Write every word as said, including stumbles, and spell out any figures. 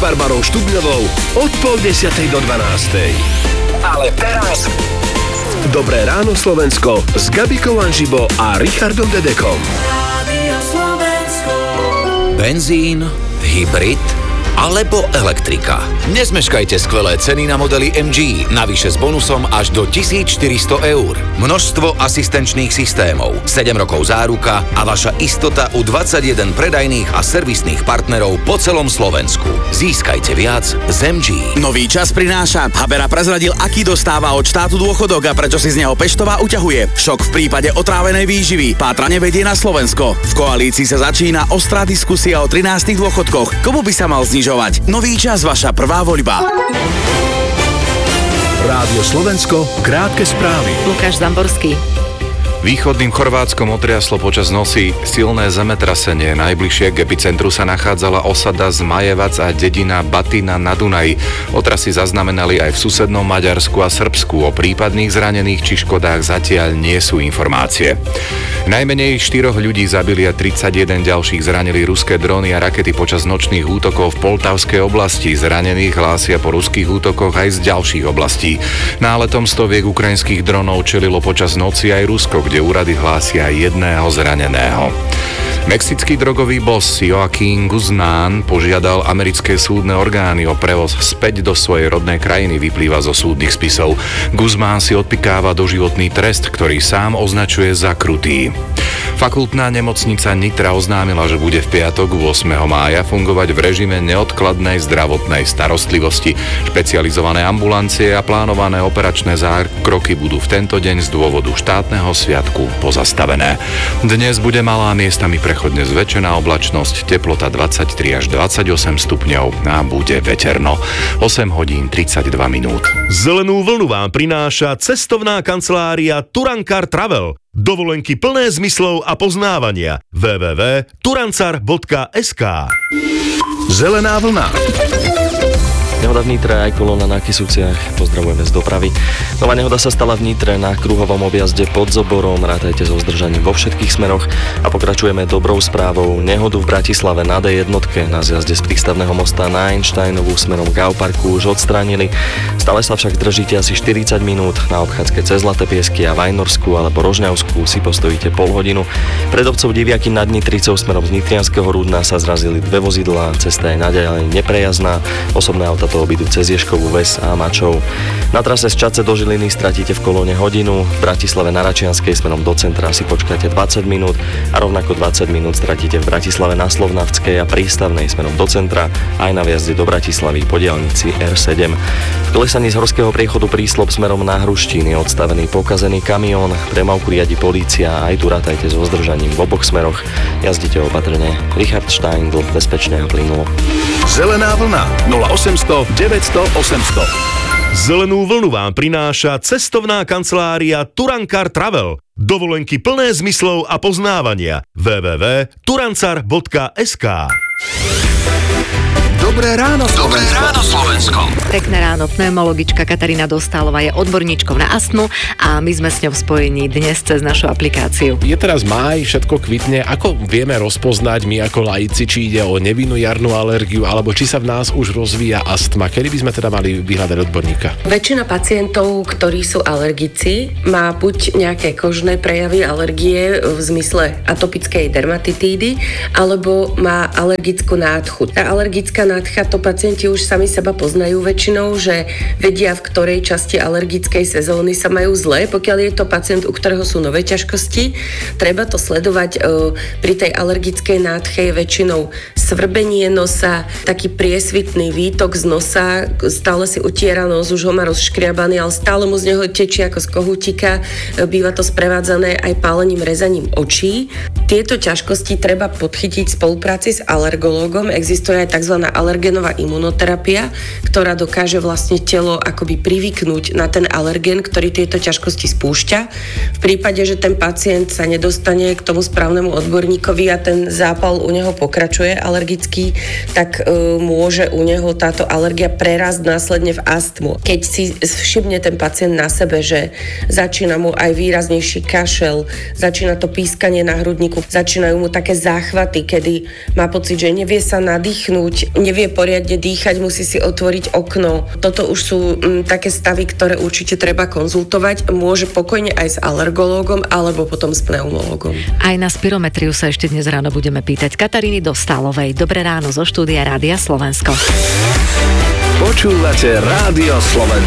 Barbarou Štubňovou od pol desiatej do dvanástej. Ale teraz Dobré ráno Slovensko s Gabikou Anžibo a Richardom Dedekom. Rádio Slovensko. Benzín, hybrid alebo elektrika. Nezmeškajte skvelé ceny na modely em gé, navyše s bonusom až do tisícštyristo eur. Množstvo asistenčných systémov, sedem rokov záruka a vaša istota u dvadsaťjeden predajných a servisných partnerov po celom Slovensku. Získajte viac z em gé. Nový čas prináša. Habera prezradil, aký dostáva od štátu dôchodok a prečo si z neho Peštová uťahuje. Šok v prípade otrávenej výživy. Pátranie vedie na Slovensko. V koalícii sa začína ostrá diskusia o trinástych dôchodkoch. Komu by sa mal znižovať? Nový čas, vaša prvá voľba. Rádio Slovensko, krátke správy. Lukáš Zamborský. Východným Chorvátskom otriaslo počas noci silné zemetrasenie. Najbližšie k epicentru sa nachádzala osada Zmajevac a dedina Batina na Dunaji. Otrasy zaznamenali aj v susednom Maďarsku a Srbsku. O prípadných zranených či škodách zatiaľ nie sú informácie. Najmenej štyroch ľudí zabili a tridsaťjeden ďalších zranili ruské dróny a rakety počas nočných útokov v Poltavskej oblasti. Zranených hlásia po ruských útokoch aj z ďalších oblastí. Náletom stoviek ukrajinských dronov čelilo počas noci aj Rusko, kde úrady hlásia jedného zraneného. Mexický drogový boss Joaquín Guzmán požiadal americké súdne orgány o prevoz späť do svojej rodnej krajiny, vyplýva zo súdnych spisov. Guzmán si odpikáva doživotný trest, ktorý sám označuje za krutý. Fakultná nemocnica Nitra oznámila, že bude v piatok ôsmeho mája fungovať v režime neodkladnej zdravotnej starostlivosti. Špecializované ambulancie a plánované operačné zákroky budú v tento deň z dôvodu štátneho sviatku pozastavené. Dnes bude malá miestami prechodne zväčšená oblačnosť, teplota dvadsaťtri až dvadsaťosem stupňov a bude veterno. osem hodín tridsaťdva minút. Zelenú vlnu vám prináša cestovná kancelária Turankar Travel. Dovolenky plné zmyslov a poznávania. w w w bodka turancar bodka es ká. Zelená vlna. Nehoda v Nitre aj kolóna na Kysuciach. Pozdravujeme z dopravy. Nová nehoda sa stala v Nitre na kruhovom objazde pod Zoborom. Rátajte so zdržaním vo všetkých smeroch. A pokračujeme dobrou správou. Nehodu v Bratislave na dé jedna na zjazde z prístavného mosta na Einsteinovú smerom k Auparku už odstránili. Stále sa však držíte asi štyridsať minút. Na obchádzke cez Zlaté Piesky a Vajnorsku alebo Rožňavskú si postojíte pol hodinu. Pred obcov Diviaky nad Nitricou smerom z Nitrianskeho Rúdna sa zrazili dve vozidlá. Cesta je naďalej neprejazdná. Osobné auta to obídu cez Ježkovú Ves a Mačov. Na trase z Čadce do Žiliny stratíte v kolóne hodinu, v Bratislave na Račianskej smerom do centra si počkáte dvadsať minút a rovnako dvadsať minút stratíte v Bratislave na Slovnavskej a Prístavnej smerom do centra aj na vjazde do Bratislavy po diaľnici er sedem. V klesaní z horského priechodu Príslob smerom na Hruštín je odstavený pokazený kamión, premávku riadi polícia a aj tu rátajte so zdržaním v oboch smeroch. Jazdite opatrne. Richard Steindl, bezpečne a plynulo. Zelená vlna nula osemsto deväťsto osemsto. Zelenú vlnu vám prináša cestovná kancelária Turankar Travel. Dovolenky plné zmyslov a poznávania. w w w bodka turancar bodka es ká. Dobré ráno Slovensko. Dobré ráno Slovensko. Pekné ráno, pneumologička Katarína Dostálová je odborníčkou na astmu a my sme s ňou v spojení dnes cez našu aplikáciu. Je teraz máj, všetko kvitne. Ako vieme rozpoznať my ako laici, či ide o nevinnú jarnú alergiu, alebo či sa v nás už rozvíja astma? Kedy by sme teda mali vyhľadať odborníka? Väčšina pacientov, ktorí sú alergici, má buď nejaké kožné prejavy alergie v zmysle atopickej dermatitídy, alebo má alergickú nádchu. Tá alergická nádcha, to pacienti už sami seba poznajú väčšinou, že vedia, v ktorej časti alergickej sezóny sa majú zle. Pokiaľ je to pacient, u ktorého sú nové ťažkosti, treba to sledovať. Pri tej alergickej nádche je väčšinou svrbenie nosa, taký priesvitný výtok z nosa, stále si utiera nos, už ho má rozškriabaný, ale stále mu z neho tečie ako z kohútika. Býva to sprevádzané aj pálením, rezaním očí. Tieto ťažkosti treba podchytiť v spolupráci s alergológom. Existuje aj tzv. Alergenová imunoterapia, ktorá dokáže vlastne telo akoby privyknúť na ten alergén, ktorý tieto ťažkosti spúšťa. V prípade, že ten pacient sa nedostane k tomu správnemu odborníkovi a ten zápal u neho pokračuje alergický, tak e, môže u neho táto alergia prerásť následne v astmu. Keď si všimne ten pacient na sebe, že začína mu aj výraznejší kašel, začína to pískanie na hrudníku, začínajú mu také záchvaty, kedy má pocit, že nevie sa nadýchnúť, nevie nevie poriadne dýchať, musí si otvoriť okno. Toto už sú m, také stavy, ktoré určite treba konzultovať. Môže pokojne aj s alergológom alebo potom s pneumológom. Aj na spirometriu sa ešte dnes ráno budeme pýtať Kataríny Dostálovej. Dobré ráno zo štúdia Rádia Slovensko. Počúvate Rádio Slovensko.